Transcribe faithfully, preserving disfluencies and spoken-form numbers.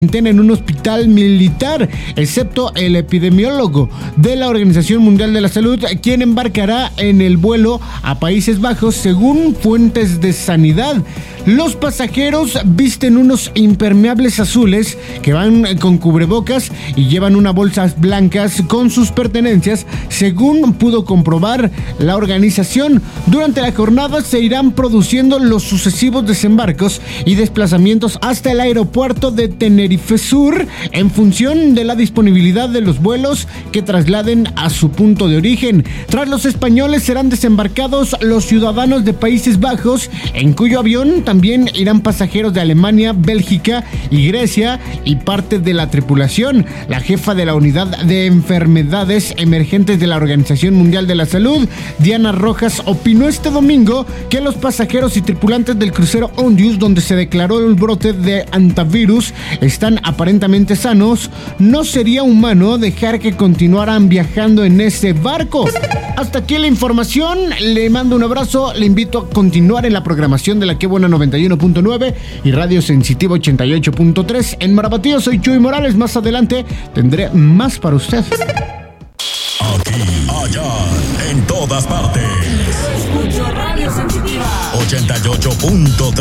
en un hospital militar, excepto el epidemiólogo de la Organización Mundial de la Salud, quien embarcará en el vuelo a Países Bajos, según fuentes de sanidad. Los pasajeros visten unos impermeables azules que van con cubrebocas y llevan unas bolsas blancas con sus pertenencias, según pudo comprobar la organización. Durante la jornada se irán produciendo los sucesivos desembarcos y desplazamientos hasta el aeropuerto de Tenerife Sur, en función de la disponibilidad de los vuelos que trasladen a su punto de origen. Tras los españoles serán desembarcados los ciudadanos de Países Bajos, en cuyo avión también irán pasajeros de Alemania, Bélgica y Grecia y parte de la tripulación. La jefa de la Unidad de Enfermedades Emergentes de la Organización Mundial de la Salud, Diana Rojas, opinó este domingo que los pasajeros y tripulantes del crucero Ondius, donde se declaró el brote de antivirus, están aparentemente sanos. No sería humano dejar que continuaran viajando en ese barco. Hasta aquí la información, le mando un abrazo, le invito a continuar en la programación de la Que Buena noventa y uno punto nueve y Radio Sensitiva ochenta y ocho punto tres. En Marabatío soy Chuy Morales, más adelante tendré más para usted. Aquí, allá, en todas partes. Yo escucho Radio Sensitiva ochenta y ocho punto tres.